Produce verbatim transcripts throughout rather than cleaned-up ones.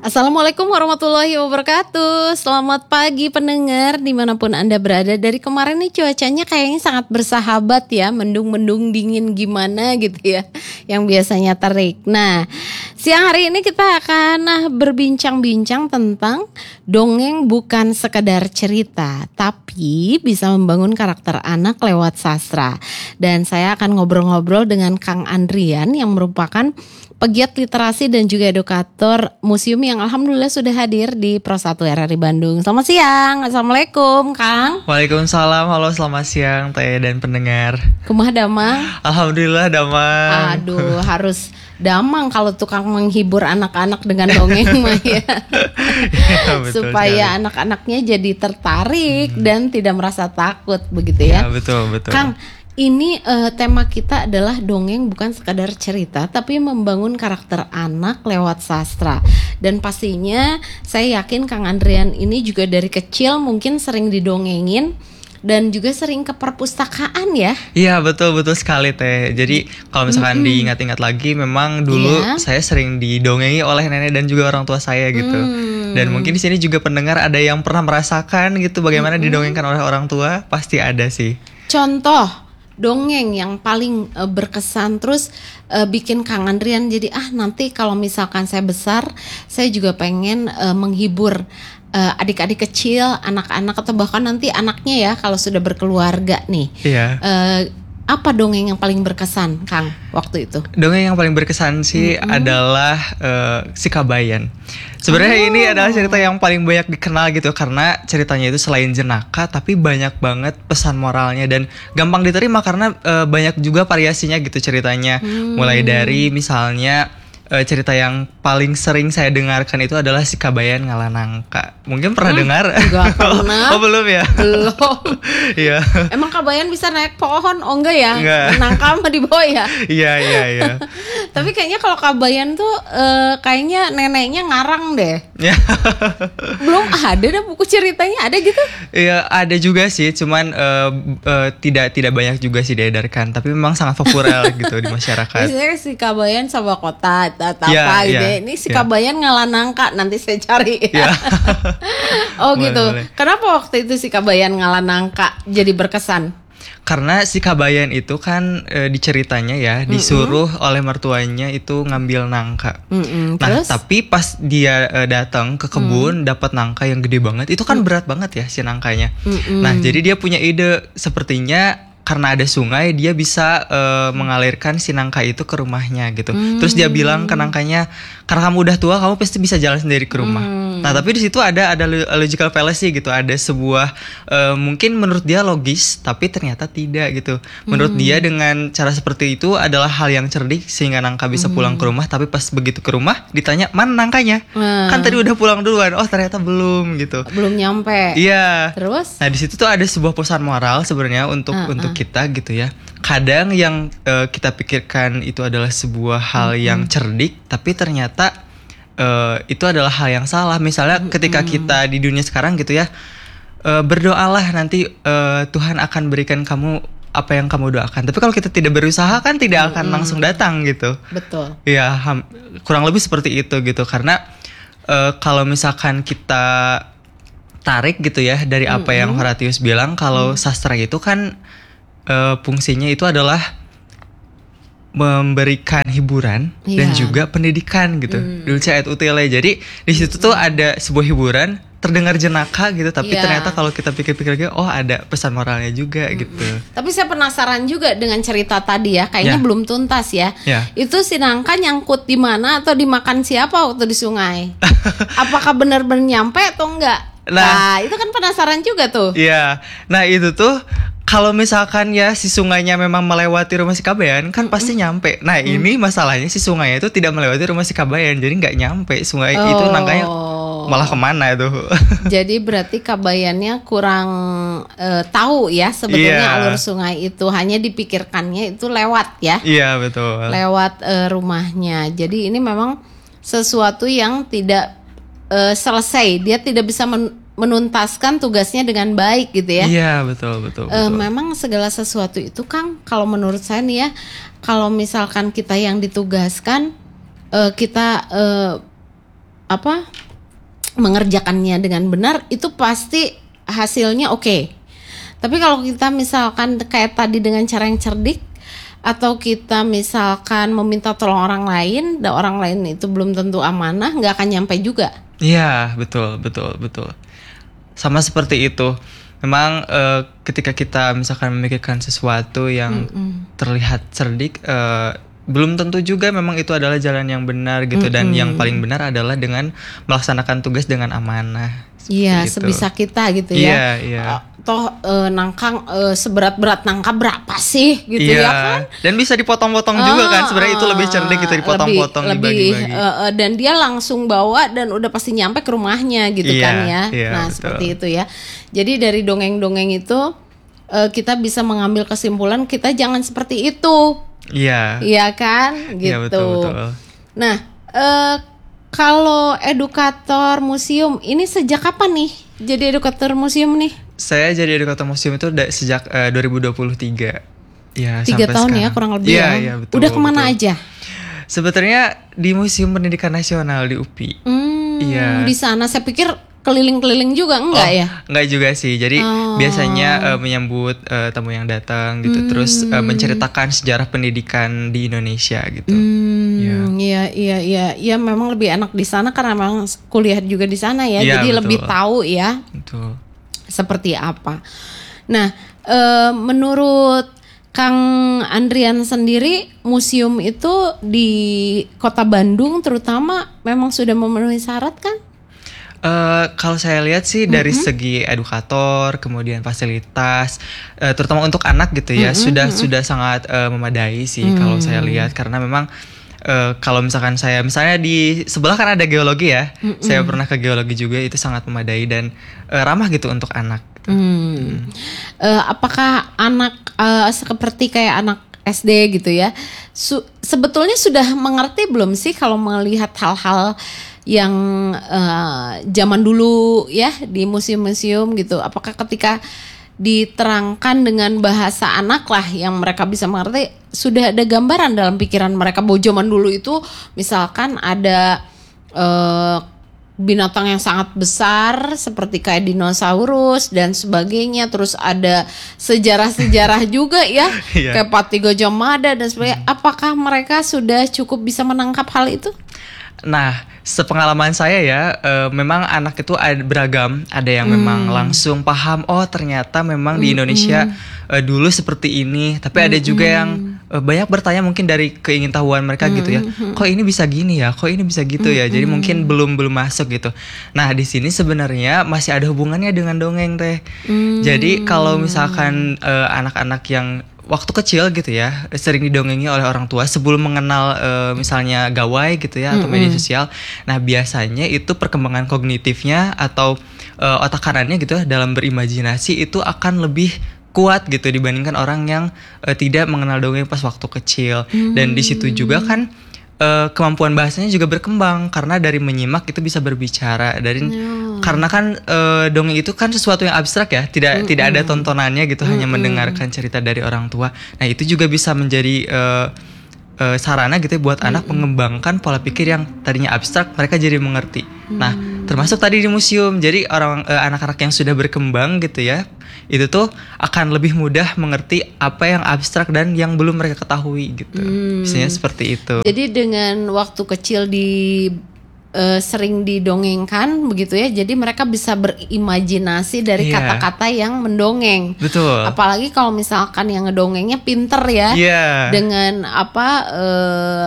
Assalamualaikum warahmatullahi wabarakatuh. Selamat pagi pendengar dimanapun Anda berada. Dari kemarin nih cuacanya kayaknya sangat bersahabat ya. Mendung-mendung dingin gimana gitu ya, yang biasanya terik. Nah, siang hari ini kita akan berbincang-bincang tentang dongeng bukan sekedar cerita, tapi bisa membangun karakter anak lewat sastra. Dan saya akan ngobrol-ngobrol dengan Kang Andrian yang merupakan pegiat literasi dan juga edukator museum yang alhamdulillah sudah hadir di Pro satu R R I Bandung. Selamat siang. Assalamualaikum Kang. Waalaikumsalam. Halo, selamat siang Teh dan pendengar. Kumaha damang? Alhamdulillah damang. Aduh, harus damang kalau tukang menghibur anak-anak dengan dongeng mah ya. Ya, betul supaya sekali. anak-anaknya jadi tertarik hmm. dan tidak merasa takut begitu ya. Ya, betul, betul. Kang, ini uh, tema kita adalah dongeng bukan sekadar cerita, tapi membangun karakter anak lewat sastra. Dan pastinya saya yakin Kang Andrian ini juga dari kecil mungkin sering didongengin dan juga sering ke perpustakaan ya. Iya, betul, betul sekali Teh. Jadi kalau misalkan mm-hmm. diingat-ingat lagi, memang dulu yeah. saya sering didongengi oleh nenek dan juga orang tua saya gitu. Mm. Dan mungkin di sini juga pendengar ada yang pernah merasakan gitu bagaimana mm-hmm. didongengkan oleh orang tua, pasti ada sih. Contoh dongeng yang paling uh, berkesan terus uh, bikin Kang Andrian jadi ah nanti kalau misalkan saya besar saya juga pengen uh, menghibur uh, adik-adik kecil, anak-anak atau bahkan nanti anaknya ya kalau sudah berkeluarga nih. Iya. Uh, apa dongeng yang paling berkesan Kang waktu itu? Dongeng yang paling berkesan sih mm-hmm. adalah uh, Si Kabayan. Sebenarnya oh. ini adalah cerita yang paling banyak dikenal gitu karena ceritanya itu selain jenaka tapi banyak banget pesan moralnya dan gampang diterima karena uh, banyak juga variasinya gitu ceritanya. Hmm. Mulai dari misalnya uh, cerita yang paling sering saya dengarkan itu adalah Si Kabayan Ngalah Nangka. Mungkin pernah hmm, dengar? Enggak pernah. Oh, belum ya? Belum. Iya. Emang Kabayan bisa naik pohon? Oh enggak ya? Enggak. Nangka mah di bawah ya? Iya, iya, iya. Tapi kayaknya kalau Kabayan tuh uh, kayaknya neneknya ngarang deh. Ya. Belum ada deh buku ceritanya, ada gitu? Iya, ada juga sih, cuman uh, uh, tidak tidak banyak juga sih diedarkan, tapi memang sangat populer gitu di masyarakat. Biasanya Si Kabayan sama kota atau ya, apa gitu. ya, Ini Si ya. Kabayan Ngalah Nangka, nanti saya cari. Ya. Oh boleh, gitu. boleh. Kenapa waktu itu Si Kabayan Ngalah Nangka jadi berkesan? Karena Si Kabayan itu kan e, di ceritanya ya disuruh mm-hmm. oleh mertuanya itu ngambil nangka. Mm-hmm. Nah, terus? tapi pas dia e, datang ke kebun mm. dapat nangka yang gede banget, itu kan mm. berat banget ya si nangkanya. Mm-hmm. Nah, jadi dia punya ide sepertinya karena ada sungai dia bisa uh, mengalirkan si nangka itu ke rumahnya gitu. Hmm. Terus dia bilang ke nangkanya, karena kamu udah tua kamu pasti bisa jalan sendiri ke rumah. Hmm. Nah tapi di situ ada ada logical fallacy gitu, ada sebuah uh, mungkin menurut dia logis tapi ternyata tidak gitu. Menurut hmm. dia dengan cara seperti itu adalah hal yang cerdik sehingga nangka bisa hmm. pulang ke rumah. Tapi pas begitu ke rumah ditanya mana nangkanya? Hmm. Kan tadi udah pulang duluan. Oh ternyata belum gitu. Belum nyampe. Iya. Terus? Nah di situ tuh ada sebuah pesan moral sebenarnya untuk uh, untuk kita gitu ya. Kadang yang uh, kita pikirkan itu adalah sebuah hal mm-hmm. yang cerdik, tapi ternyata uh, itu adalah hal yang salah. Misalnya mm-hmm. ketika kita di dunia sekarang gitu ya, uh, berdoalah nanti uh, Tuhan akan berikan kamu apa yang kamu doakan. Tapi kalau kita tidak berusaha kan tidak akan mm-hmm. langsung datang gitu. Betul. Ya ham- kurang lebih seperti itu gitu. Karena uh, kalau misalkan kita tarik gitu ya dari apa mm-hmm. yang Horatius bilang, kalau mm-hmm. sastra itu kan Uh, fungsinya itu adalah memberikan hiburan yeah. dan juga pendidikan gitu. Mm. Dulce et utile. Jadi di situ tuh ada sebuah hiburan terdengar jenaka gitu, tapi yeah. ternyata kalau kita pikir-pikir lagi, oh ada pesan moralnya juga mm. gitu. Tapi saya penasaran juga dengan cerita tadi ya, kayaknya yeah. belum tuntas ya. Yeah. Itu si nangka nyangkut di mana atau dimakan siapa waktu di sungai? Apakah benar-benar nyampe atau enggak? Nah, nah, itu kan penasaran juga tuh. Iya. Nah, itu tuh kalau misalkan ya si sungainya memang melewati rumah Si Kabayan kan mm-hmm. pasti nyampe. Nah, mm. ini masalahnya si sungainya itu tidak melewati rumah Si Kabayan, jadi nggak nyampe. Sungai oh. itu nangkanya malah kemana itu? Jadi berarti Kabayannya kurang uh, tahu ya sebetulnya yeah. alur sungai itu, hanya dipikirkannya itu lewat ya. Iya, yeah, betul. Lewat uh, rumahnya. Jadi ini memang sesuatu yang tidak uh, selesai. Dia tidak bisa men- menuntaskan tugasnya dengan baik gitu ya. Iya, betul, betul, betul. Uh, memang segala sesuatu itu Kang, kalau menurut saya nih ya, kalau misalkan kita yang ditugaskan, uh, kita uh, apa mengerjakannya dengan benar, itu pasti hasilnya oke. Okay. Tapi kalau kita misalkan kayak tadi dengan cara yang cerdik, atau kita misalkan meminta tolong orang lain, dan orang lain itu belum tentu amanah, nggak akan nyampe juga. Iya, betul, betul, betul. Sama seperti itu. Memang uh, ketika kita misalkan memikirkan sesuatu yang Mm-mm. terlihat cerdik, uh, belum tentu juga memang itu adalah jalan yang benar gitu. Mm-mm. Dan yang paling benar adalah dengan melaksanakan tugas dengan amanah. Iya, sebisa kita gitu ya. Iya, iya. Uh, toh uh, nangkang uh, seberat-berat nangka berapa sih gitu iya. ya kan? Dan bisa dipotong-potong uh, juga kan. Sebenarnya uh, itu lebih cerdik gitu, dipotong-potong, lebih, dibagi-bagi. Lebih, uh, uh, dan dia langsung bawa dan udah pasti nyampe ke rumahnya gitu iya, kan ya. Iya, nah, betul. Seperti itu ya. Jadi dari dongeng-dongeng itu uh, kita bisa mengambil kesimpulan kita jangan seperti itu. Iya. Iya kan? Gitu. Iya, betul, betul. Nah, uh, kalau edukator museum ini sejak kapan nih jadi edukator museum nih? Saya jadi edukator museum itu da- sejak uh, dua ribu dua puluh tiga. Ya, Tiga tahun sekarang. Ya kurang lebih ya. ya. Ya betul, udah kemana betul. aja? Sebetulnya di Museum Pendidikan Nasional di U P I. Hmm, iya. Di sana saya pikir keliling-keliling juga enggak oh, ya? Enggak juga sih. Jadi oh. biasanya uh, menyambut uh, tamu yang datang gitu, hmm. terus uh, menceritakan sejarah pendidikan di Indonesia gitu. Hmm, iya iya iya, ya memang lebih enak di sana karena memang kuliah juga di sana ya. Ya, jadi betul. lebih tahu ya. Betul. Seperti apa. Nah, uh, menurut Kang Andrian sendiri, museum itu di Kota Bandung terutama memang sudah memenuhi syarat kan? Uh, kalau saya lihat sih dari mm-hmm. segi edukator, kemudian fasilitas, uh, terutama untuk anak gitu ya, mm-hmm. sudah mm-hmm. sudah sangat uh, memadai sih mm. kalau saya lihat, karena memang uh, kalau misalkan saya misalnya di sebelah kan ada geologi ya, mm-hmm. saya pernah ke geologi juga, itu sangat memadai dan uh, ramah gitu untuk anak. Gitu. Hmm. Hmm. Uh, apakah anak uh, seperti kayak anak S D gitu ya, su- sebetulnya sudah mengerti belum sih kalau melihat hal-hal yang uh, zaman dulu ya di museum-museum gitu? Apakah ketika diterangkan dengan bahasa anak lah yang mereka bisa mengerti, sudah ada gambaran dalam pikiran mereka bahwa zaman dulu itu misalkan ada uh, binatang yang sangat besar seperti kayak dinosaurus dan sebagainya, terus ada sejarah-sejarah juga ya kayak Pati Gajah Mada dan sebagainya. Apakah mereka sudah cukup bisa menangkap hal itu? Nah, sepengalaman saya ya, uh, memang anak itu ada beragam. Ada yang hmm. memang langsung paham, oh ternyata memang hmm. di Indonesia uh, dulu seperti ini. Tapi hmm. ada juga yang uh, banyak bertanya mungkin dari keingintahuan mereka hmm. gitu ya. Kok ini bisa gini ya? Kok ini bisa gitu hmm. ya? Jadi mungkin belum belum masuk gitu. Nah, di sini sebenarnya masih ada hubungannya dengan dongeng teh. Hmm. Jadi kalau misalkan uh, anak-anak yang waktu kecil gitu ya sering didongengi oleh orang tua sebelum mengenal uh, misalnya gawai gitu ya atau media sosial. Nah biasanya itu perkembangan kognitifnya atau uh, otak kanannya gitu ya dalam berimajinasi itu akan lebih kuat gitu dibandingkan orang yang uh, tidak mengenal dongeng pas waktu kecil. Mm. Dan di situ juga kan uh, kemampuan bahasanya juga berkembang karena dari menyimak itu bisa berbicara. Dari oh. karena kan uh, dongeng itu kan sesuatu yang abstrak ya, tidak mm-hmm. tidak ada tontonannya gitu, mm-hmm. hanya mendengarkan cerita dari orang tua. Nah itu juga bisa menjadi uh, uh, sarana gitu ya buat mm-hmm. anak mengembangkan pola pikir yang tadinya abstrak, mereka jadi mengerti. Mm-hmm. Nah termasuk tadi di museum, jadi orang uh, anak-anak yang sudah berkembang gitu ya, itu tuh akan lebih mudah mengerti apa yang abstrak dan yang belum mereka ketahui gitu. Mm. Biasanya seperti itu. Jadi dengan waktu kecil di Uh, sering didongengkan begitu ya, jadi mereka bisa berimajinasi dari yeah. kata-kata yang mendongeng. Betul. Apalagi kalau misalkan yang ngedongengnya pinter ya, yeah. dengan apa uh,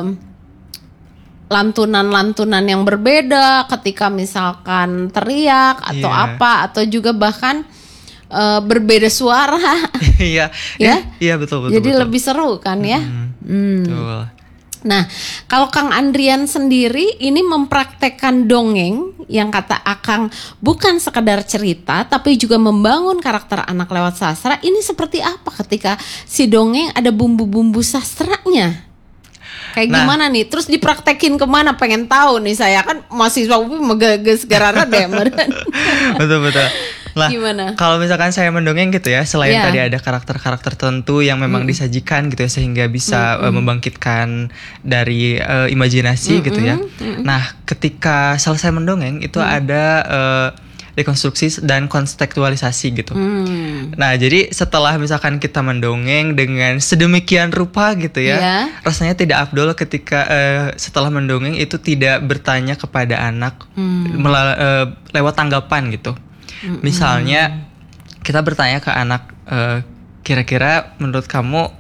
lantunan-lantunan yang berbeda ketika misalkan teriak atau yeah. apa, atau juga bahkan uh, berbeda suara. Iya, ya, iya betul betul. Jadi betul. lebih seru kan ya. Hmm. Hmm. Betul. Nah, kalau Kang Andrian sendiri ini mempraktekkan dongeng yang kata Akang bukan sekedar cerita tapi juga membangun karakter anak lewat sastra. Ini seperti apa ketika si dongeng ada bumbu-bumbu sastranya? Kayak nah. gimana nih? Terus dipraktekin kemana? Pengen tahu nih, saya kan mahasiswa U P I megages garara deh. Betul betul. Lah, Gimana? kalau misalkan saya mendongeng gitu ya, selain Iya. tadi ada karakter-karakter tertentu yang memang Mm. disajikan gitu ya, sehingga bisa Mm-mm. uh, membangkitkan dari uh, imajinasi gitu ya. Mm-mm. Nah, ketika selesai mendongeng itu Mm. ada uh, rekonstruksi dan kontekstualisasi gitu. Hmm. Nah, jadi setelah misalkan kita mendongeng dengan sedemikian rupa gitu ya, Iya. rasanya tidak afdol ketika eh, setelah mendongeng itu tidak bertanya kepada anak Hmm. mela- eh, lewat tanggapan gitu. Mm-mm. Misalnya kita bertanya ke anak, eh, kira-kira menurut kamu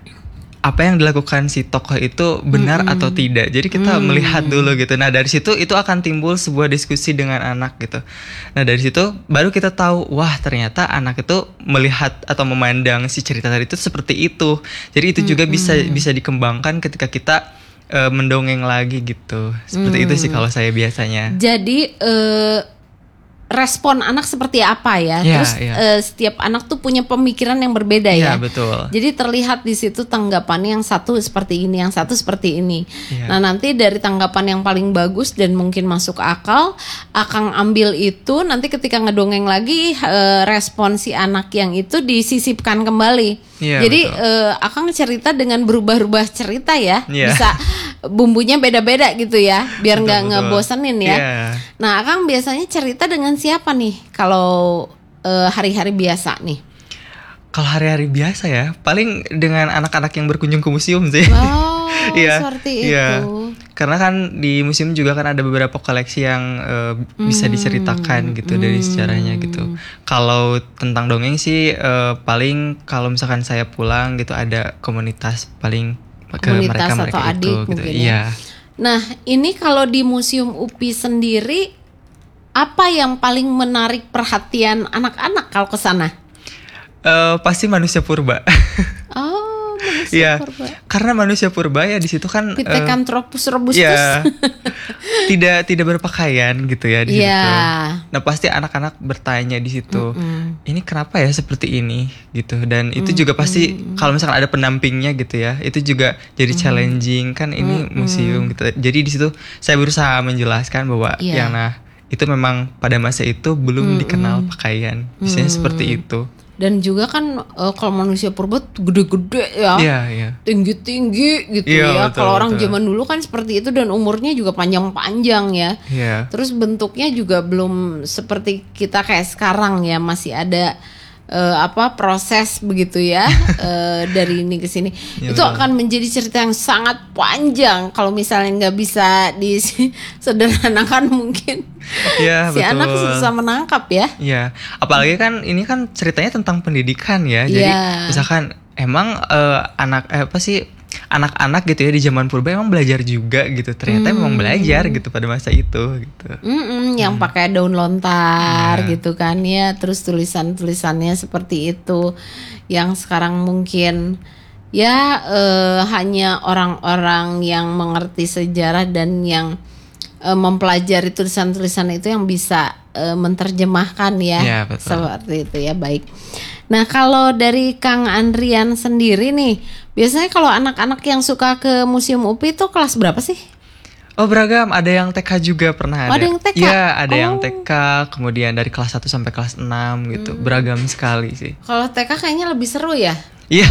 apa yang dilakukan si tokoh itu benar Mm-mm. atau tidak. Jadi kita Mm. melihat dulu gitu. Nah, dari situ itu akan timbul sebuah diskusi dengan anak gitu. Nah, dari situ baru kita tahu, wah ternyata anak itu melihat atau memandang si cerita tadi itu seperti itu. Jadi itu juga Mm-mm. bisa bisa dikembangkan ketika kita eh, mendongeng lagi gitu. Seperti Mm. itu sih kalau saya biasanya. Jadi eh, respon anak seperti apa ya? Iya, Terus iya. eh, setiap anak tuh punya pemikiran yang berbeda Iya, ya. betul. Jadi terlihat di situ tanggapannya yang satu seperti ini, yang satu seperti ini. Iya. Nah, nanti dari tanggapan yang paling bagus dan mungkin masuk akal, Akang ambil itu, nanti ketika ngedongeng lagi eh, respon si anak yang itu disisipkan kembali. Iya, Jadi betul. eh, Akang cerita dengan berubah-ubah cerita ya. Iya. Bisa bumbunya beda-beda gitu ya, biar Betul, nggak betul. ngebosenin ya. Iya. Nah, Akang biasanya cerita dengan siapa nih kalau eh, hari-hari biasa nih? Kalau hari-hari biasa ya, paling dengan anak-anak yang berkunjung ke museum sih. Oh, Iya, seperti iya. itu. Karena kan di museum juga kan ada beberapa koleksi yang eh, bisa Hmm, diceritakan gitu dari hmm. sejarahnya gitu. Kalau tentang dongeng sih eh, paling kalau misalkan saya pulang gitu ada komunitas paling ke Komunitas mereka-mereka atau itu adik gitu. mungkin ya. Iya. Nah, ini kalau di Museum U P I sendiri, apa yang paling menarik perhatian anak-anak kalau ke sana? Eh, pasti manusia purba. Oh, manusia Iya. purba. Karena manusia purba ya di situ kan eh, Pithecanthropus robustus. Iya. tidak tidak berpakaian gitu ya di Iya. situ. Nah, pasti anak-anak bertanya di situ. Mm-mm. Ini kenapa ya seperti ini gitu. Dan itu juga pasti kalau misalkan ada pendampingnya gitu ya, itu juga jadi challenging kan ini museum gitu. Jadi di situ saya berusaha menjelaskan bahwa Iya. yang nah itu memang pada masa itu belum dikenal pakaian. Biasanya seperti itu. Dan juga kan eh, kalau manusia purba tuh gede-gede ya. Iya, iya. Tinggi-tinggi gitu Iya, ya. betul, Kalau orang betul. zaman dulu kan seperti itu dan umurnya juga panjang-panjang ya. Iya. Terus bentuknya juga belum seperti kita kayak sekarang ya, masih ada eh, apa proses begitu ya eh, dari ini ke sini. Ya, Itu betul. akan menjadi cerita yang sangat panjang kalau misalnya nggak bisa disederhanakan mungkin. Iya, Si betul. anak susah menangkap ya. Iya, apalagi kan ini kan ceritanya tentang pendidikan ya. Jadi Iya. misalkan emang eh, anak eh, apa sih anak-anak gitu ya di zaman purba emang belajar juga gitu. Ternyata memang belajar gitu pada masa itu gitu. Mm-mm, yang pakai daun lontar Iya. gitu kan ya, terus tulisan-tulisannya seperti itu, yang sekarang mungkin ya eh, hanya orang-orang yang mengerti sejarah dan yang eh, mempelajari tulisan-tulisan itu yang bisa eh, menerjemahkan ya, Iya, betul. seperti itu ya. Baik. Nah, kalau dari Kang Andrian sendiri nih, biasanya kalau anak-anak yang suka ke Museum U P I itu kelas berapa sih? Oh, beragam, ada yang T K juga pernah Oh, ada. ada yang T K? Iya, ada yang Oh. T K, kemudian dari kelas satu sampai kelas enam gitu. Hmm. Beragam sekali sih. Kalau T K kayaknya lebih seru ya. Iya.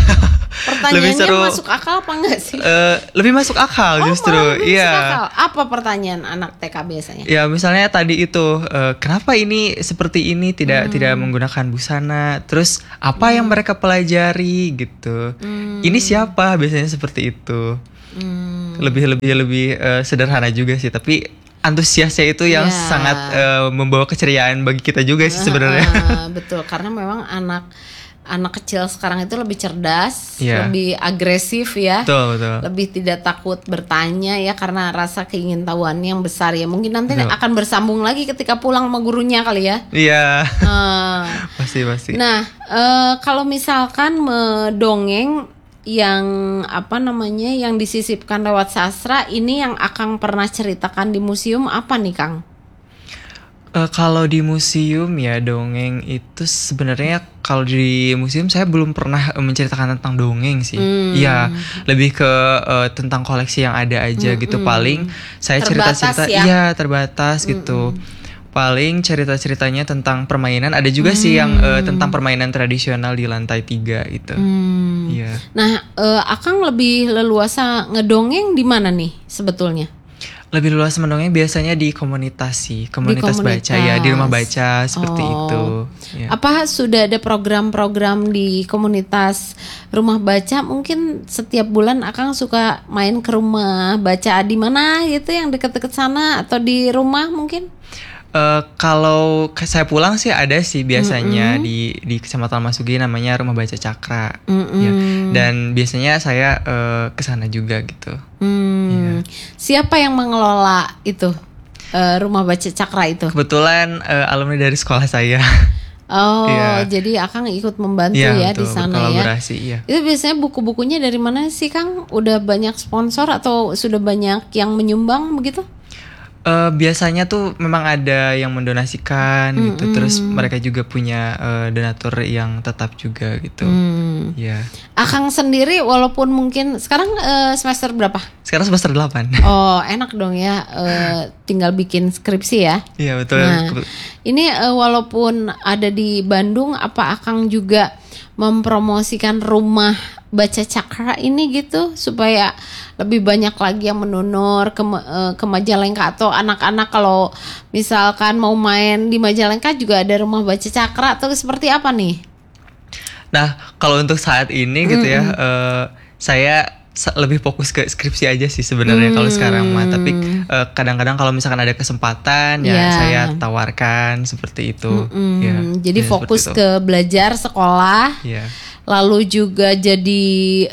Lebih Pertanyaannya seru. masuk akal apa enggak sih? Eh, lebih masuk akal Oh, justru. malah lebih Iya. masuk akal. Apa pertanyaan anak T K biasanya? Ya misalnya tadi itu eh, kenapa ini seperti ini tidak Hmm. tidak menggunakan busana, terus apa yang mereka pelajari gitu, Hmm. ini siapa, biasanya seperti itu. Hmm. Lebih lebih lebih eh, sederhana juga sih, tapi antusiasnya itu yang Ya. sangat eh, membawa keceriaan bagi kita juga sih sebenarnya. Ah, betul, karena memang anak anak kecil sekarang itu lebih cerdas, Iya. lebih agresif ya. Betul betul. Lebih tidak takut bertanya ya, karena rasa keingintahuannya yang besar ya. Mungkin nanti Betul. akan bersambung lagi ketika pulang sama gurunya kali ya. Iya. Ah. Pasti pasti. Nah, eh, kalau misalkan mendongeng yang apa namanya yang disisipkan lewat sastra, ini yang Akang pernah ceritakan di museum apa nih, Kang? Eh, kalau di museum ya dongeng itu sebenarnya kalau di museum saya belum pernah eh, menceritakan tentang dongeng sih. Hmm. Iya, lebih ke eh, tentang koleksi yang ada aja gitu. Paling saya Terbatas cerita-cerita ya? iya terbatas gitu. Paling cerita-ceritanya tentang permainan. Ada juga Hmm. sih yang uh, tentang permainan tradisional di lantai tiga itu. Hmm. Iya. Nah, eh, Akang lebih leluasa ngedongeng di mana nih sebetulnya? Lebih luas mendongeng biasanya di komunitas sih, komunitas, komunitas. baca ya, di rumah baca seperti Oh. itu. Ya. Apa sudah ada program-program di komunitas rumah baca? Mungkin setiap bulan Akang suka main ke rumah baca di mana gitu, yang deket-deket sana atau di rumah mungkin? Eh, kalau ke- saya pulang sih ada sih biasanya di di Kecamatan Masugi namanya Rumah Baca Cakra. Mm-mm. Ya. Dan biasanya saya eh, ke sana juga gitu. Hmm. Siapa yang mengelola itu eh, rumah baca Cakra itu? Kebetulan eh, alumni dari sekolah saya. Oh, Iya. jadi Akang ikut membantu Iya, ya di betul, sana ya. berkolaborasi, iya. Itu biasanya buku-bukunya dari mana sih Kang? Udah banyak sponsor atau sudah banyak yang menyumbang begitu? Eh, biasanya tuh memang ada yang mendonasikan gitu, terus mereka juga punya eh, donatur yang tetap juga gitu. Hmm. Ya. Akang sendiri walaupun mungkin sekarang eh, semester berapa? Sekarang semester delapan. Oh, enak dong ya, eh, tinggal bikin skripsi ya. Iya betul. Nah, Kebe- ini eh, walaupun ada di Bandung, apa Akang juga mempromosikan rumah baca Cakra ini gitu supaya lebih banyak lagi yang menonor ke eh, ke Majalengka, atau anak-anak kalau misalkan mau main di Majalengka juga ada rumah baca Cakra, atau seperti apa nih? Nah, kalau untuk saat ini gitu ya, eh, saya sa- lebih fokus ke skripsi aja sih sebenarnya kalau sekarang mah. Tapi eh, kadang-kadang kalau misalkan ada kesempatan ya Ya. saya tawarkan seperti itu. Hmm, Ya, jadi ya, fokus seperti itu. ke belajar sekolah, Ya. lalu juga jadi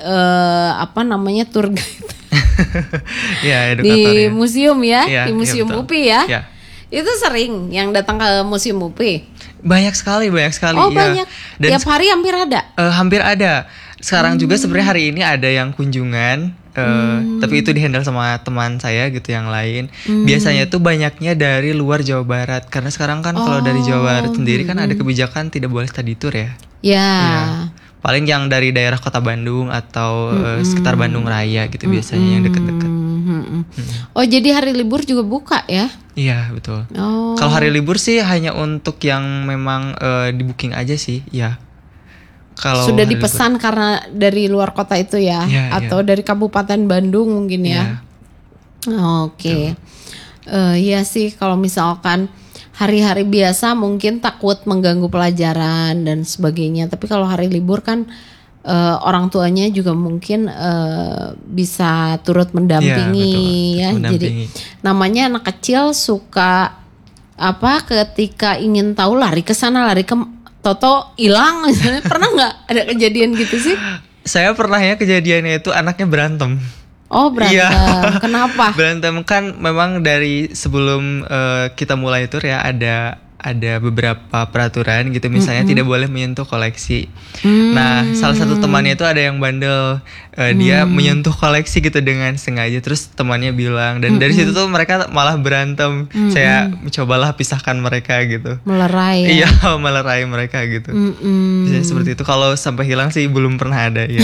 eh, apa namanya tour guide Ya, edukator di ya. museum ya, Iya, di iya, museum betul. U P I ya. Iya. Itu sering yang datang ke museum U P I. Banyak sekali, banyak sekali. Oh ya. banyak. Dan Tiap hari hampir ada. Eh, hampir ada. Sekarang juga Hmm. sebenarnya hari ini ada yang kunjungan, eh, tapi itu dihandle sama teman saya gitu yang lain. Hmm. Biasanya tuh banyaknya dari luar Jawa Barat, karena sekarang kan kalau dari Jawa Barat sendiri kan ada kebijakan tidak boleh study tour ya. Ya. Iya. Paling yang dari daerah kota Bandung atau eh, sekitar Bandung Raya gitu biasanya yang deket-deket. Hmm, hmm. Oh jadi hari libur juga buka ya? Iya betul. Oh. Kalau hari libur sih hanya untuk yang memang eh, di booking aja sih, ya. Kalau Sudah hari libur. dipesan karena dari luar kota itu ya, Iya, atau dari Kabupaten Bandung mungkin ya. Iya. Oke. Eh, iya sih kalau misalkan hari-hari biasa mungkin takut mengganggu pelajaran dan sebagainya. Tapi kalau hari libur kan eh, orang tuanya juga mungkin eh, bisa turut mendampingi Iya, ya. betul. Jadi Mendampingi. namanya anak kecil suka apa ketika ingin tahu lari ke sana lari ke Toto hilang misalnya. Pernah nggak ada kejadian gitu sih? Saya pernah ya kejadiannya itu anaknya berantem. Oh berantem. Iya. Kenapa? Berantem kan memang dari sebelum eh, kita mulai tur ya ada ada beberapa peraturan gitu, misalnya tidak boleh menyentuh koleksi. Nah, salah satu temannya itu ada yang bandel, eh, dia menyentuh koleksi gitu dengan sengaja, terus temannya bilang, dan dari situ tuh mereka malah berantem. Saya mencobalah pisahkan mereka gitu. Melerai ya. Iya, melerai mereka gitu. Mm-mm. Biasanya seperti itu. Kalau sampai hilang sih belum pernah ada ya.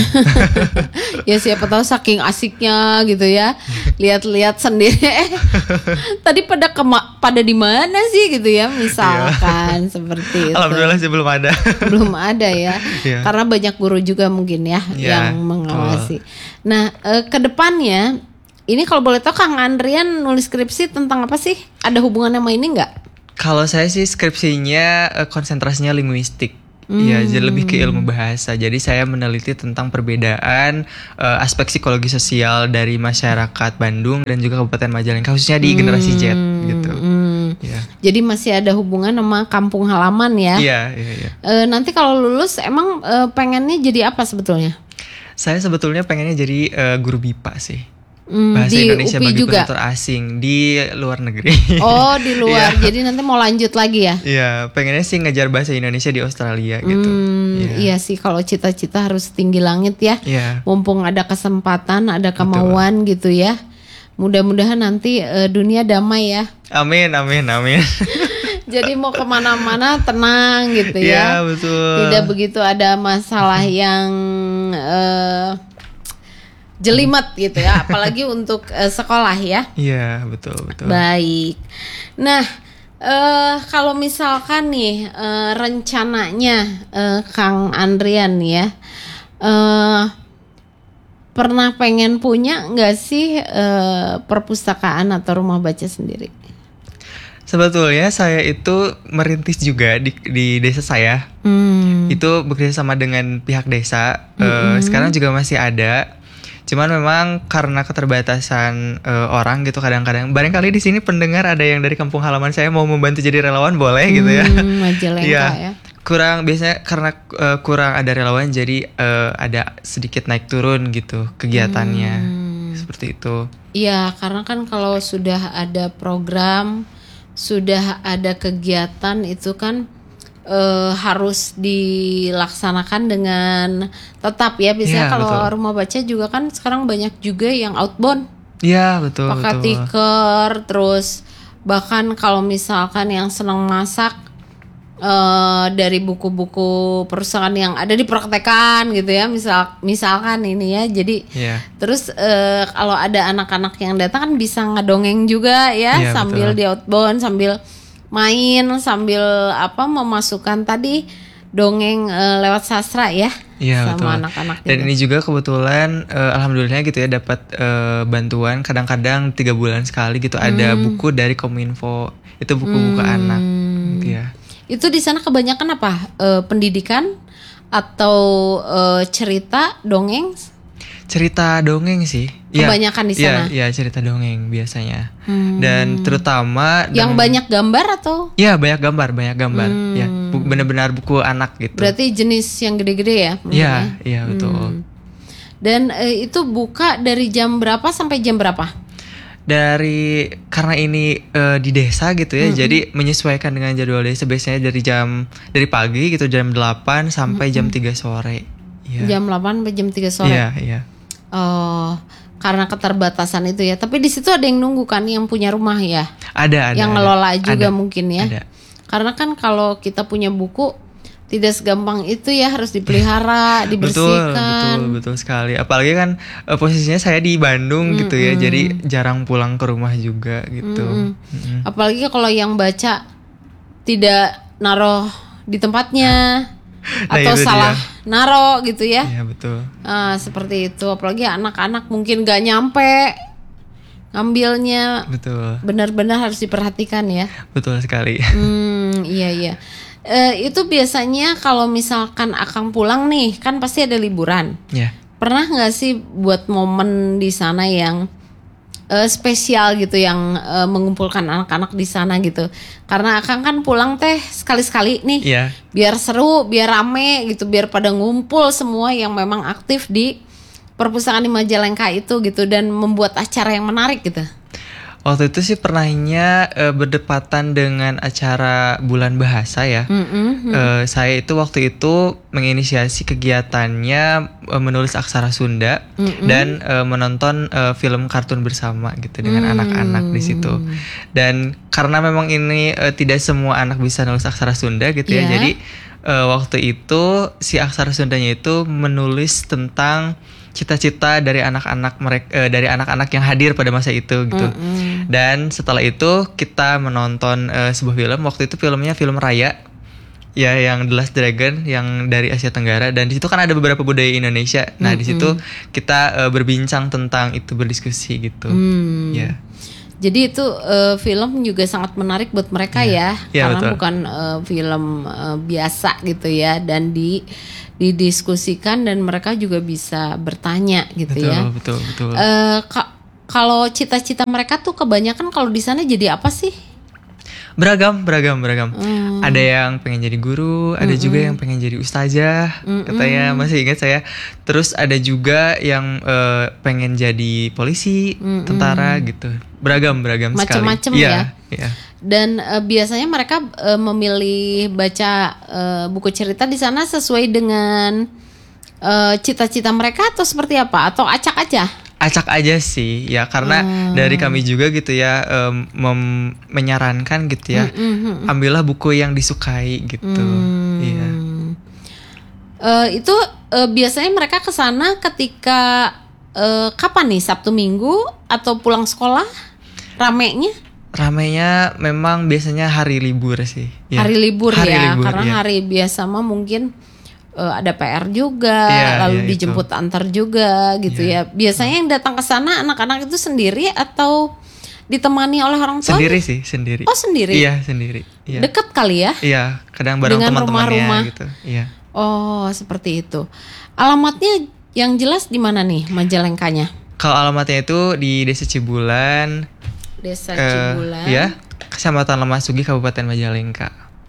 Ya siapa tahu saking asiknya gitu ya, lihat-lihat sendiri. Eh, tadi pada kema- pada di mana sih gitu ya, misalkan seperti itu. Alhamdulillah sih belum ada. Belum ada ya, Iya. karena banyak guru juga mungkin ya Iya, yang mengawasi. Nah, eh, ke depannya ini kalau boleh tahu Kang Andrian nulis skripsi tentang apa sih? Ada hubungannya sama ini nggak? Kalau saya sih skripsinya eh, konsentrasinya linguistik. Iya, jadi lebih ke ilmu bahasa. Jadi saya meneliti tentang perbedaan eh, aspek psikologi sosial dari masyarakat Bandung dan juga Kabupaten Majalengka, khususnya di generasi Z gitu. Hmm. Iya. Jadi masih ada hubungan sama kampung halaman ya? Iya, iya, iya. Eh, nanti kalau lulus emang eh, pengennya jadi apa sebetulnya? Saya sebetulnya pengennya jadi eh, guru B I P A sih. Hmm, Bahasa di Indonesia U P I bagi juga? penutur asing di luar negeri. Oh di luar, Iya. jadi nanti mau lanjut lagi ya? Iya, pengennya sih ngejar bahasa Indonesia di Australia gitu. Hmm, Iya. iya sih kalau cita-cita harus tinggi langit ya. Iya. Mumpung ada kesempatan, ada kemauan gitu ya. Mudah-mudahan nanti eh, dunia damai ya. Amin, amin, amin. Jadi mau kemana-mana tenang gitu ya. Iya, betul. Tidak begitu ada masalah yang eh, jelimet gitu ya. Apalagi untuk eh, sekolah ya. Iya, betul, betul. Baik. Nah, Eh kalau misalkan nih eh, rencananya eh, Kang Andrian ya, eh pernah pengen punya nggak sih eh, perpustakaan atau rumah baca sendiri? Sebetulnya saya itu merintis juga di, di desa saya. Hmm. Itu bekerja sama dengan pihak desa. Mm-mm. Eh, sekarang juga masih ada. Cuman memang karena keterbatasan eh, orang gitu kadang-kadang. Barangkali di sini pendengar ada yang dari kampung halaman saya mau membantu jadi relawan boleh gitu ya. Hmm, Majalengka Iya. ya. Kurang biasanya karena eh, kurang ada relawan jadi eh, ada sedikit naik turun gitu kegiatannya. Hmm. Seperti itu. Iya, karena kan kalau sudah ada program, sudah ada kegiatan itu kan eh, harus dilaksanakan dengan tetap ya. Biasanya Iya, kalau betul. rumah baca juga kan sekarang banyak juga yang outbound, Iya, betul pakai betul. tiker, terus bahkan kalau misalkan yang senang masak eh dari buku-buku perusahaan yang ada dipraktekan gitu ya, misal misalkan ini ya. Jadi Iya. terus eh, kalau ada anak-anak yang datang kan bisa ngedongeng juga ya, Iya, sambil betul. di outbound, sambil main, sambil apa memasukkan tadi dongeng eh, lewat sastra ya, Iya, sama betul. anak-anak Dan juga. ini juga kebetulan eh, alhamdulillah gitu ya dapat eh, bantuan kadang-kadang tiga bulan sekali gitu ada Hmm. buku dari Kominfo. Itu buku-buku anak gitu ya. Itu di sana kebanyakan apa? Eh, pendidikan atau eh, cerita dongeng? Cerita dongeng sih. Iya, Kebanyakan di iya, sana? Iya, cerita dongeng biasanya. Hmm. Dan terutama Yang dengan- banyak gambar atau? Iya, banyak gambar, banyak gambar. Ya, bu- benar-benar buku anak gitu. Berarti jenis yang gede-gede ya? mungkin Iya, ya? iya betul. Hmm. Dan eh, itu buka dari jam berapa sampai jam berapa? Dari karena ini eh, di desa gitu ya, jadi menyesuaikan dengan jadwal desa biasanya dari jam dari pagi gitu jam delapan sampai jam tiga sore. Iya. Jam delapan sampai jam tiga sore. Iya, iya. Oh, karena keterbatasan itu ya. Tapi di situ ada yang nunggu kan, yang punya rumah ya, Ada, ada. yang ada. ngelola juga Ada, mungkin ya. Ada. Karena kan kalau kita punya buku tidak segampang itu ya, harus dipelihara, Betul, dibersihkan. betul, betul sekali. Apalagi kan eh, posisinya saya di Bandung gitu ya, jadi jarang pulang ke rumah juga gitu. Mm-mm. Apalagi kalau yang baca tidak naruh di tempatnya Nah, atau itu salah dia. naruh gitu ya. Iya betul. Ah, seperti itu. Apalagi anak-anak mungkin gak nyampe ngambilnya, Betul. benar-benar harus diperhatikan ya. Betul sekali. Hmm, iya iya. Eh, itu biasanya kalau misalkan Akang pulang nih, kan pasti ada liburan. Ya. Pernah nggak sih buat momen di sana yang eh, spesial gitu, yang eh, mengumpulkan anak-anak di sana gitu? Karena Akang kan pulang teh sekali-sekali nih, Iya. biar seru, biar rame gitu, biar pada ngumpul semua yang memang aktif di perpustakaan di Majalengka itu gitu, dan membuat acara yang menarik gitu. Waktu itu sih pernahnya eh, berdepatan dengan acara Bulan Bahasa ya. Mm-mm. Eh, saya itu waktu itu menginisiasi kegiatannya eh, menulis aksara Sunda dan eh, menonton eh, film kartun bersama gitu dengan anak-anak di situ. Dan karena memang ini eh, tidak semua anak bisa nulis aksara Sunda gitu ya. Iya. Jadi eh, waktu itu si aksara Sundanya itu menulis tentang cita-cita dari anak-anak mereka, dari anak-anak yang hadir pada masa itu gitu. Dan setelah itu kita menonton eh, sebuah film. Waktu itu filmnya film Raya, ya, yang The Last Dragon yang dari Asia Tenggara. Dan di situ kan ada beberapa budaya Indonesia. Nah di situ kita eh, berbincang tentang itu, berdiskusi gitu. Hmm. Ya, Jadi itu eh, film juga sangat menarik buat mereka ya, Iya, karena betul. bukan eh, film eh, biasa gitu ya, dan di didiskusikan dan mereka juga bisa bertanya gitu betul, ya. betul, betul. Eh, ka- kalau cita-cita mereka tuh kebanyakan kalau di sana jadi apa sih? Beragam, beragam, beragam. Hmm. Ada yang pengen jadi guru, ada juga yang pengen jadi ustazah, katanya, masih ingat saya. Terus ada juga yang eh, pengen jadi polisi, tentara gitu. Beragam, beragam sekali. Macem-macem Iya, ya. iya. Dan eh, biasanya mereka eh, memilih baca eh, buku cerita di sana sesuai dengan eh, cita-cita mereka atau seperti apa? Atau acak aja? Acak aja sih, ya, karena dari kami juga gitu ya em, mem- menyarankan gitu ya, ambillah buku yang disukai gitu. Iya. Eh, itu eh, biasanya mereka ke sana ketika eh, kapan nih? Sabtu Minggu atau pulang sekolah? Ramenya? ramainya memang biasanya hari libur sih. Ya. Hari libur hari ya, libur, karena ya. Hari biasa mah mungkin uh, ada P R juga, ya, lalu ya, dijemput itu. Antar juga gitu ya. ya. Biasanya yang datang ke sana anak-anak itu sendiri atau ditemani oleh orang tua? Sendiri sih, sendiri. Oh sendiri? Iya sendiri. Ya. Dekat kali ya? Iya, kadang bareng teman-temannya gitu. Iya. Oh seperti itu. Alamatnya yang jelas di mana nih Majalengkanya? Kalau alamatnya itu di Desa Cibulan. Desa Cibulan. Uh, ya, Kecamatan Lemahsugi, Kabupaten Majalengka.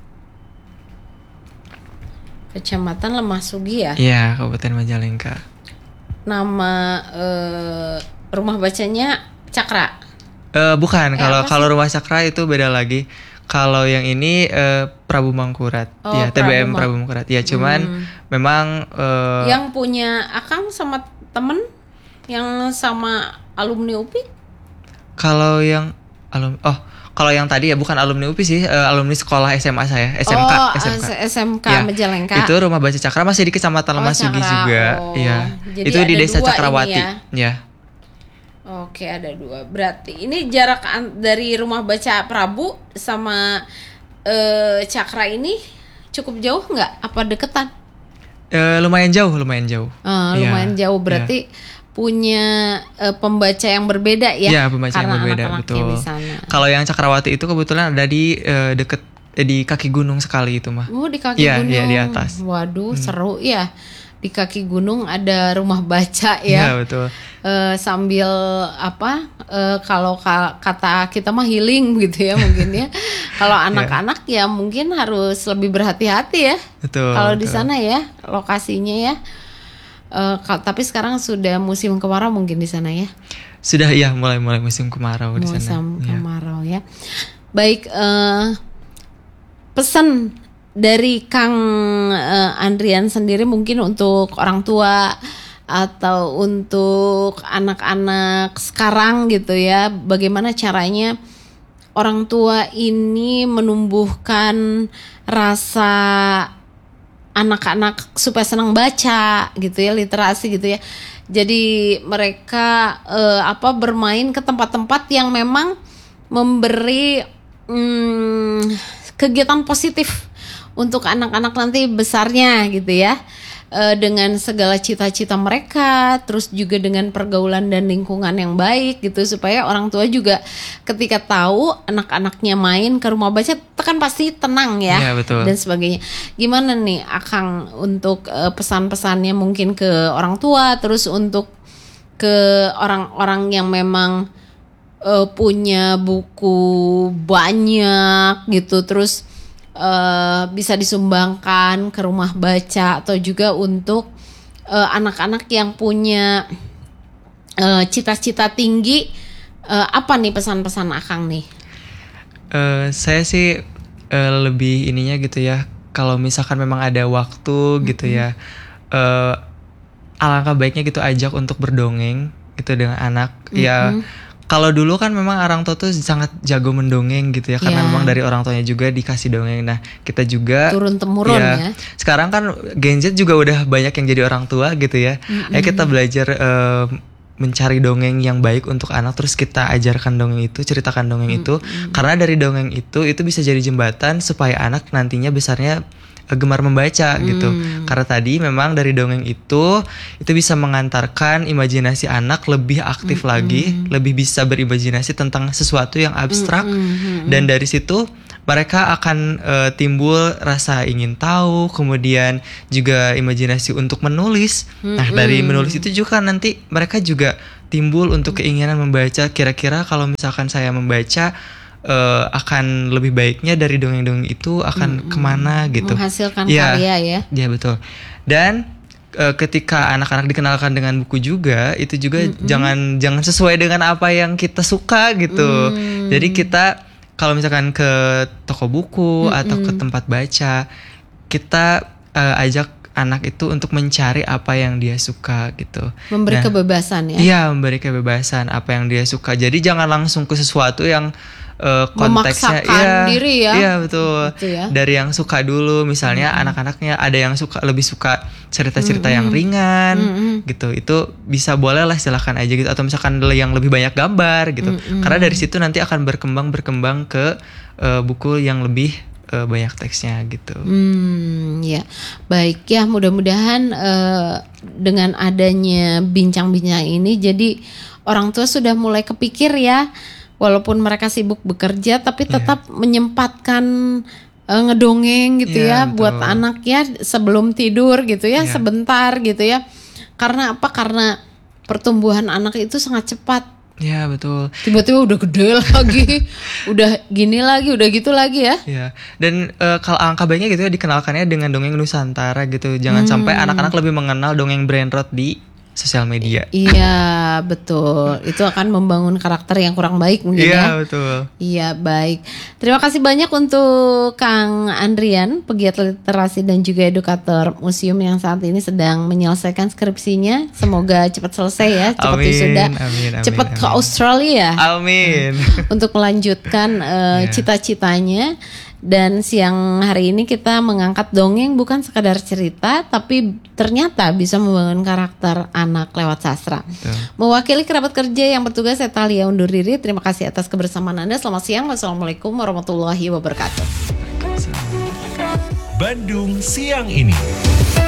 Kecamatan Lemahsugi ya? Iya, Kabupaten Majalengka. Nama uh, rumah bacanya Cakra? Uh, bukan, kalau eh, kalau rumah Cakra itu beda lagi. Kalau yang ini uh, Prabu Mangkurat, oh, ya T B M Prabu, Prabu Mangkurat. Ya, cuman hmm. memang uh, yang punya Akang sama temen yang sama alumni U P I? Kalau yang alum oh kalau yang tadi ya bukan alumni U P I sih, uh, alumni sekolah S M A saya, S M K, oh, S M K. S M K ya, Majalengka. Itu rumah baca Cakra masih di Kecamatan oh, Lemahsugi juga. Oh. Ya. Jadi itu di Desa Cakrawati. Ya? ya. Oke, ada dua. Berarti ini jarak dari rumah baca Prabu sama uh, Cakra ini cukup jauh nggak? Apa deketan? Uh, lumayan jauh, lumayan jauh. Uh, lumayan ya. jauh berarti. Ya. Punya uh, pembaca yang berbeda ya, ya pembaca karena yang berbeda betul. Kalau yang Cakrawati itu kebetulan ada di uh, deket eh, di kaki gunung sekali itu mah. Oh di kaki ya, gunung. Iya di atas. Waduh hmm. seru ya, di kaki gunung ada rumah baca ya. Iya betul. Uh, sambil apa? Uh, kalau ka- kata kita mah healing gitu ya mungkin ya. Kalau anak-anak ya. ya mungkin harus lebih berhati-hati ya. Betul. Kalau di sana ya lokasinya ya. Uh, tapi sekarang sudah musim kemarau mungkin di sana ya? Sudah ya, mulai mulai musim kemarau di sana. Musim kemarau ya. ya. Baik, uh, pesan dari Kang uh, Andrian sendiri mungkin untuk orang tua atau untuk anak-anak sekarang gitu ya, bagaimana caranya orang tua ini menumbuhkan rasa anak-anak supaya senang baca gitu ya, literasi gitu ya. Jadi mereka eh, apa bermain ke tempat-tempat yang memang memberi hmm, kegiatan positif untuk anak-anak nanti besarnya gitu ya. E, dengan segala cita-cita mereka, terus juga dengan pergaulan dan lingkungan yang baik gitu, supaya orang tua juga ketika tahu anak-anaknya main ke rumah baca kan pasti tenang ya, ya betul. Dan sebagainya. Gimana nih Akang untuk e, pesan-pesannya mungkin ke orang tua, terus untuk ke orang-orang yang memang e, punya buku banyak gitu, terus Uh, bisa disumbangkan ke rumah baca, atau juga untuk uh, anak-anak yang punya uh, cita-cita tinggi, uh, apa nih pesan-pesan Akang nih? Uh, saya sih uh, lebih ininya gitu ya, kalau misalkan memang ada waktu mm-hmm. gitu ya, uh, alangkah baiknya gitu ajak untuk berdongeng gitu dengan anak. Mm-hmm. Ya kalau dulu kan memang orang tua tuh sangat jago mendongeng gitu ya, karena yeah. memang dari orang tuanya juga dikasih dongeng. Nah kita juga turun temurun ya, ya. Sekarang kan Gen Z juga udah banyak yang jadi orang tua gitu ya. Mm-hmm. Ayo kita belajar uh, mencari dongeng yang baik untuk anak, terus kita ajarkan dongeng itu, ceritakan dongeng mm-hmm. itu. Karena dari dongeng itu itu bisa jadi jembatan supaya anak nantinya besarnya gemar membaca hmm. gitu. Karena tadi memang dari dongeng itu itu bisa mengantarkan imajinasi anak lebih aktif hmm. lagi, lebih bisa berimajinasi tentang sesuatu yang abstrak, hmm. dan dari situ mereka akan uh, timbul rasa ingin tahu, kemudian juga imajinasi untuk menulis. Hmm. Nah, dari menulis itu juga nanti mereka juga timbul untuk keinginan membaca. Kira-kira kalau misalkan saya membaca Uh, akan lebih baiknya dari dongeng-dongeng itu akan mm-hmm. kemana gitu, menghasilkan ya, karya ya. Ya betul. Dan uh, ketika anak-anak dikenalkan dengan buku juga, itu juga mm-hmm. jangan jangan sesuai dengan apa yang kita suka gitu. Mm. Jadi kita kalau misalkan ke toko buku mm-hmm. atau ke tempat baca, kita uh, ajak anak itu untuk mencari apa yang dia suka gitu. Memberi nah, kebebasan ya. Iya, memberi kebebasan apa yang dia suka. Jadi jangan langsung ke sesuatu yang uh, konteksnya memaksakan iya, diri ya. Iya betul. Gitu ya. Dari yang suka dulu, misalnya mm-hmm. anak-anaknya ada yang suka lebih suka cerita-cerita mm-hmm. yang ringan, mm-hmm. gitu. Itu bisa boleh lah silahkan aja gitu. Atau misalkan yang lebih banyak gambar gitu. Mm-hmm. Karena dari situ nanti akan berkembang berkembang ke uh, buku yang lebih uh, banyak teksnya gitu. Hmm, ya baik ya. Mudah-mudahan uh, dengan adanya bincang-bincang ini, jadi orang tua sudah mulai kepikir ya. Walaupun mereka sibuk bekerja, tapi tetap yeah. menyempatkan uh, ngedongeng gitu yeah, ya, betul. Buat anaknya sebelum tidur gitu ya, yeah. sebentar gitu ya. Karena apa? Karena pertumbuhan anak itu sangat cepat. Ya yeah, betul. Tiba-tiba udah gede lagi, udah gini lagi, udah gitu lagi ya. Ya. Yeah. Dan uh, kalau angka baiknya gitu ya dikenalkannya dengan dongeng Nusantara gitu. Jangan hmm. sampai anak-anak lebih mengenal dongeng Brainrot di sosial media. Iya betul. Itu akan membangun karakter yang kurang baik mungkin iya, ya. Iya betul. Iya baik. Terima kasih banyak untuk Kang Andrian, pegiat literasi dan juga edukator museum yang saat ini sedang menyelesaikan skripsinya. Semoga cepat selesai ya, cepat wisuda, cepat ke Australia. Amin. Untuk melanjutkan uh, yeah. cita-citanya. Dan siang hari ini kita mengangkat dongeng bukan sekadar cerita, tapi ternyata bisa membangun karakter anak lewat sastra. Betul. Mewakili kerabat kerja yang bertugas, saya Thalia undur diri. Terima kasih atas kebersamaan Anda. Selamat siang. Wassalamualaikum warahmatullahi wabarakatuh. Bandung siang ini.